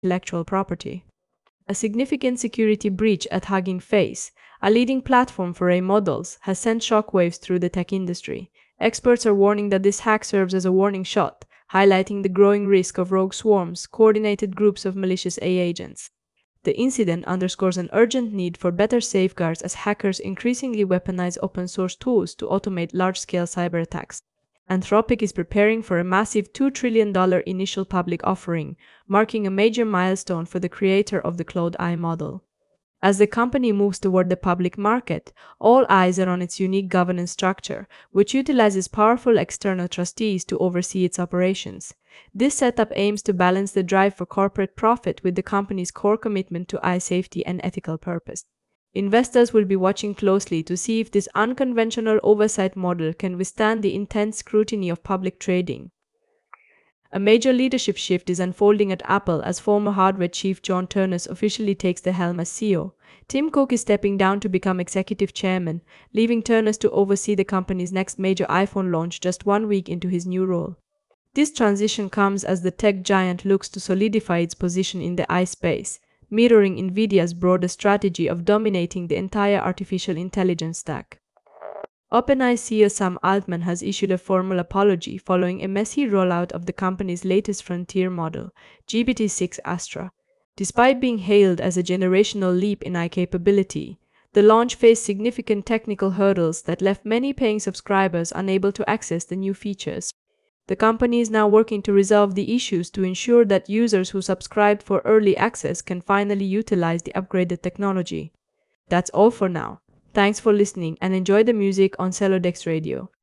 intellectual property. A significant security breach at Hugging Face, a leading platform for AI models, has sent shockwaves through the tech industry. Experts are warning that this hack serves as a warning shot, highlighting the growing risk of rogue swarms, coordinated groups of malicious AI agents. The incident underscores an urgent need for better safeguards as hackers increasingly weaponize open source tools to automate large-scale cyber attacks. Anthropic is preparing for a massive $2 trillion initial public offering, marking a major milestone for the creator of the Claude AI model. As the company moves toward the public market, all eyes are on its unique governance structure, which utilizes powerful external trustees to oversee its operations. This setup aims to balance the drive for corporate profit with the company's core commitment to AI safety and ethical purpose. Investors will be watching closely to see if this unconventional oversight model can withstand the intense scrutiny of public trading. A major leadership shift is unfolding at Apple as former hardware chief John Ternus officially takes the helm as CEO. Tim Cook is stepping down to become executive chairman, leaving Ternus to oversee the company's next major iPhone launch just 1 week into his new role. This transition comes as the tech giant looks to solidify its position in the AI space, mirroring NVIDIA's broader strategy of dominating the entire artificial intelligence stack. OpenAI CEO Sam Altman has issued a formal apology following a messy rollout of the company's latest frontier model, GPT-6 Astra. Despite being hailed as a generational leap in AI capability, the launch faced significant technical hurdles that left many paying subscribers unable to access the new features. The company is now working to resolve the issues to ensure that users who subscribed for early access can finally utilize the upgraded technology. That's all for now. Thanks for listening and enjoy the music on Celodex Radio.